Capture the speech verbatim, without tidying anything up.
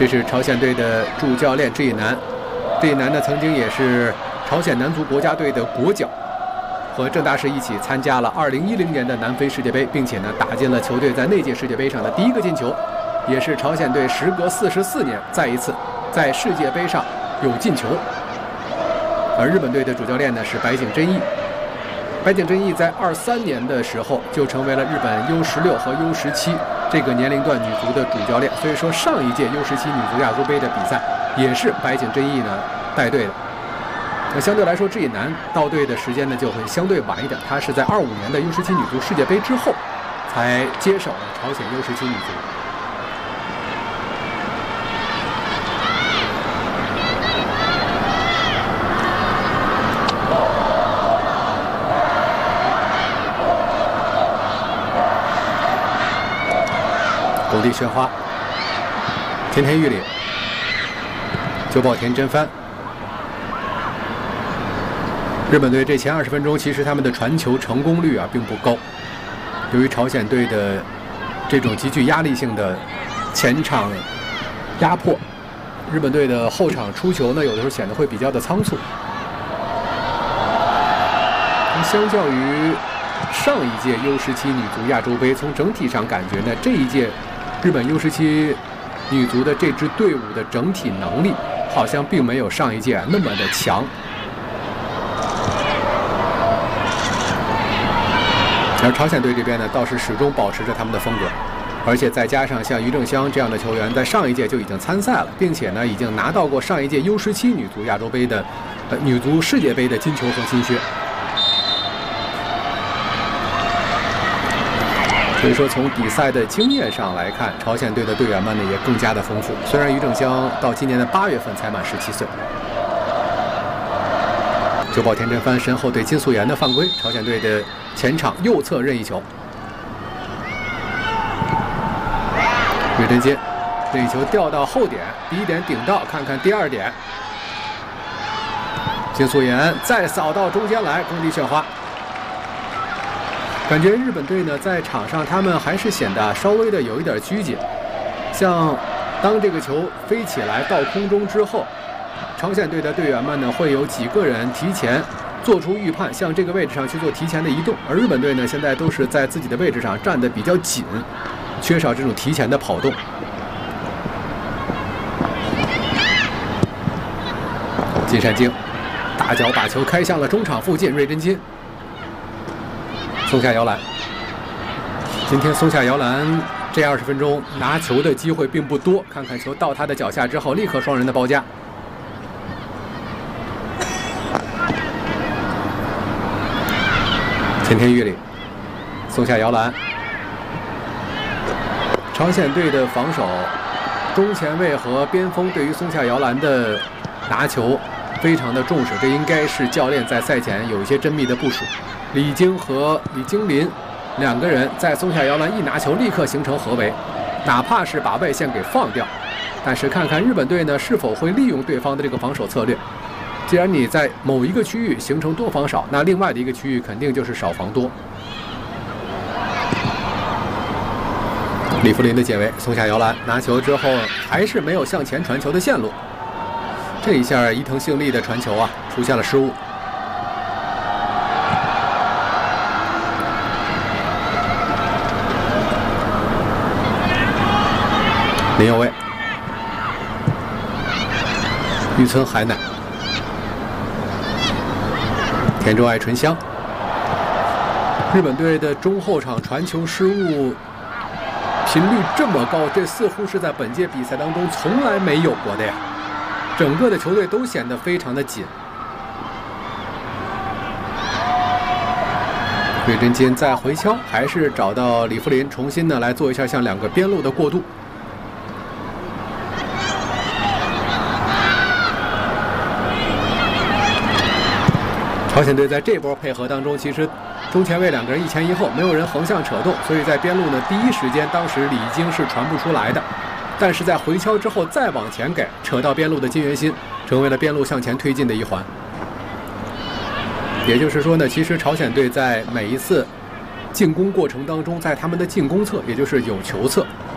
这是朝鲜队的主教练智以南，智以南呢曾经也是朝鲜男足国家队的国脚，和郑大世一起参加了二零一零年的南非世界杯，并且呢打进了球队在那届世界杯上的第一个进球，也是朝鲜队时隔四十四年再一次在世界杯上有进球。而日本队的主教练呢是白井真一。白井真一在二三年的时候就成为了日本 U 十六和 U 十七这个年龄段女足的主教练，所以说上一届 U 十七女足亚洲杯的比赛也是白井真一呢带队的。那相对来说，智以南到队的时间呢就会相对晚一点，他是在二五年的 U 十七女足世界杯之后才接手了朝鲜 U 十七女足。狗地宣花，田田玉里，久保田真帆。日本队这前二十分钟，其实他们的传球成功率啊并不高。由于朝鲜队的这种极具压力性的前场压迫，日本队的后场出球呢，有的时候显得会比较的仓促。相较于上一届 U 十七女足亚洲杯，从整体上感觉呢，这一届日本 U 十七女足的这支队伍的整体能力好像并没有上一届那么的强。而朝鲜队这边呢，倒是始终保持着他们的风格，而且再加上像于正湘这样的球员，在上一届就已经参赛了，并且呢，已经拿到过上一届 U 十七女足亚洲杯的、呃、女足世界杯的金球和金靴。所以说，从比赛的经验上来看，朝鲜队的队员们呢也更加的丰富。虽然于正湘到今年的八月份才满十七岁。久保田真帆身后对金素妍的犯规，朝鲜队的前场右侧任意球。岳真坚，任意球掉到后点，第一点顶到，看看第二点。金素妍再扫到中间来，攻地炫花。感觉日本队呢在场上，他们还是显得稍微的有一点拘谨。像当这个球飞起来到空中之后，朝鲜队的队员们呢会有几个人提前做出预判，向这个位置上去做提前的移动。而日本队呢现在都是在自己的位置上站得比较紧，缺少这种提前的跑动。金善京大脚把球开向了中场附近，瑞真金。松下遥兰，今天松下遥兰这二十分钟拿球的机会并不多，看看球到他的脚下之后，立刻双人的包夹。前田裕里，松下遥兰。朝鲜队的防守，中前卫和边锋对于松下遥兰的拿球非常的重视，这应该是教练在赛前有一些缜密的部署。李京和李京林两个人在松下遥兰一拿球立刻形成合围，哪怕是把外线给放掉，但是看看日本队呢是否会利用对方的这个防守策略。既然你在某一个区域形成多防少，那另外的一个区域肯定就是少防多。李福林的解围，松下遥兰拿球之后还是没有向前传球的线路，这一下伊藤幸利的传球啊出现了失误。林右卫，玉村海乃，田中爱纯香。日本队的中后场传球失误频率这么高，这似乎是在本届比赛当中从来没有过的呀！整个的球队都显得非常的紧。瑞真金再回敲，还是找到李福林，重新呢来做一下向两个边路的过渡。朝鲜队在这波配合当中，其实中前卫两个人一前一后，没有人横向扯动，所以在边路呢第一时间，当时李京是传不出来的。但是在回敲之后再往前给扯到边路的金元新，成为了边路向前推进的一环。也就是说呢，其实朝鲜队在每一次进攻过程当中，在他们的进攻侧，也就是有球侧，